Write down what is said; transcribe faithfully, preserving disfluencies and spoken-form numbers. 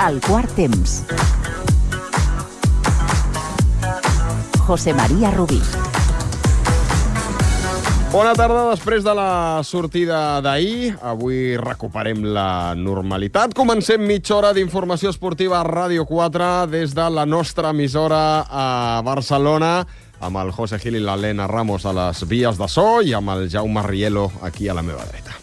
El quart temps. José María Rubí. Bona tarda. Després de la sortida d'ahir, avui recuperem la normalitat. Comencem mitja hora d'informació esportiva a Ràdio quatre des de la nostra emissora a Barcelona, amb el José Gil i l'Helena Ramos a les vies de so i amb el Jaume Rielo aquí a la meva dreta.